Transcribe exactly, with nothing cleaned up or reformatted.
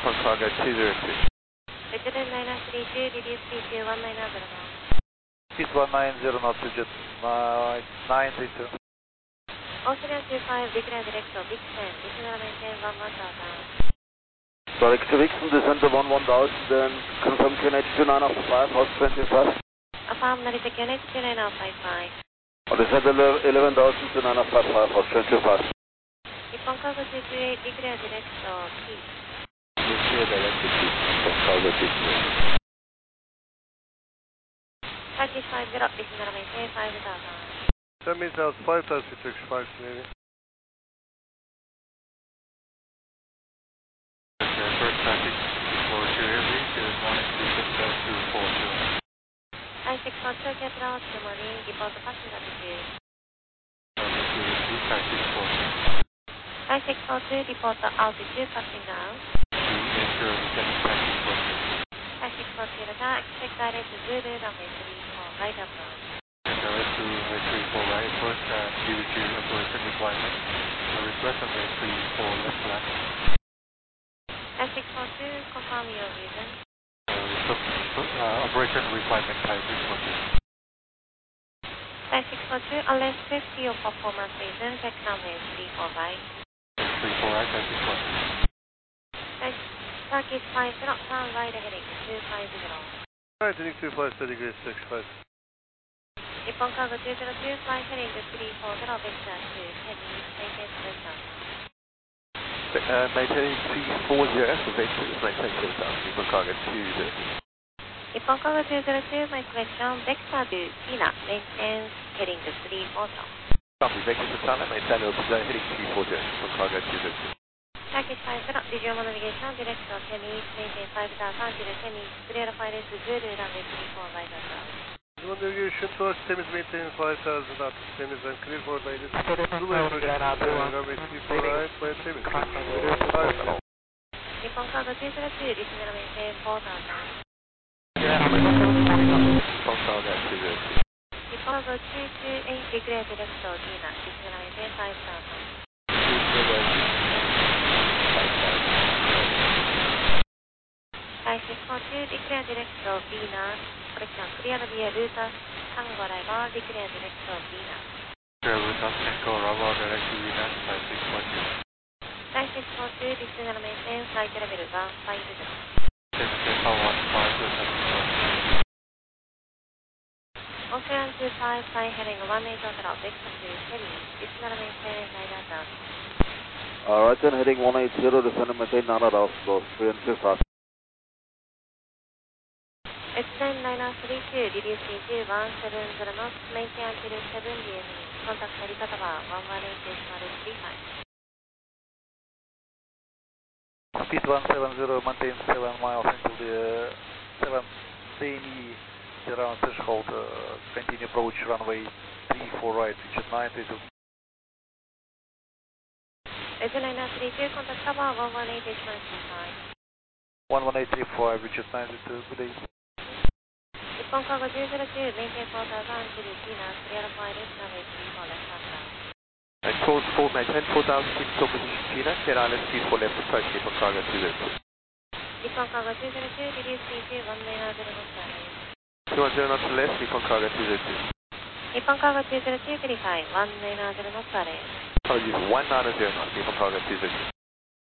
Nippon Cargo two zero two. Return nine three two, reduce speed to one nine zero knots. Speed one nine zero knots, jet nine three two. Australian two five, declare director, Vixen, descend and maintain one one thousand. Director Vixen, descend to one one thousand, then confirm Q N H two nine after five, house twenty-five. Affirm, Narita Q N H two nine five five. Descend eleven thousand two nine five five, house twenty-five. Nippon Cargo two two eight, declare director, peace. Declare director, peace, Nippon Cargo two two eight. Turkish five zero, descend and maintain five thousand. That means I was five thousand for Turkish five, maybe. First traffic for Shirley, is one two six seven two four two. nine six one two, Capital, good morning, report passenger issue. nine six four two. nine six four two, report altitude passing down. Ensure we get traffic for nine six four two, expect direct to Zulu, runway three four, right up down. Direct to runway three four right, first uh, due to operation requirement. I request runway three four left left. nine six four two, confirm your reason. Uh, so, uh, operation requirement type is what is. nine six four two, unless safety or performance reason, check runway three four right. three four right, that is what is. Turkish five zero, turn right heading two five zero. Alright, heading two five, thirty degrees, six five. Nippon Cargo two zero two, fly heading three four zero, vector two, heading, maintain station. Uh, maintaining three four zero, activation is maintain station, Nippon Cargo two zero two. Nippon Cargo two zero two, my selection, vector two, Kina, maintain heading three four zero. Copy, vector to China, maintain open zone heading three four zero, Nippon Cargo two zero two. Turkish five zero, visual navigation, direction ten east, maintain five thousand, direct ten east, clear flight is Zulu, runway three four right up down. Zulu navigation towards Temiz, maintain five thousand knots, Temiz and clear for latest. Zulu approach, runway three four right, by Temiz. Nippon Cargo two zero two, listen and maintain four thousand. Nippon Cargo two zero two. Nippon Cargo two two eight, declare director, Kina, listen and maintain five thousand. nine six four two, declare director, Venus, correction, clear via router, Tango arrival, declare director, Venus. Clear router, Tango arrival, direct to Venus, nine six four two. nine six four two, listen and maintain flight level one five zero. one five zero. Ocean two five, fly heading one eight zero, vector two, heading, listen and maintain nine thousand. Alright, then heading one eight zero, descend and maintain nine thousand, close three and two five. Extend nine three two, reduce speed to one seven zero knots, maintain until seven D M E. Contact helicopter one one eight decimal three five. Speed one seven zero, maintain seven miles until the seven D M E, around threshold, uh, continue approach runway three four right, Richard nine three two. Extend nine three two, contact cover one one eight decimal three five. one one eight three five, Richard nine three two, good day. Nippon Cargo two zero two, maintain four thousand, Zulu Kina, clear flight is runway three four left up down. And close four, maintain four thousand, keep still position Kina, clear island three four left, approach Nippon Cargo two zero two. Nippon Cargo two zero two, reduce speed to one nine zero knots runway. two one zero knots left, Nippon Cargo two zero two. Nippon Cargo two zero two, verify one nine zero knots runway. Apologies, one nine zero knots, Nippon Cargo two zero two.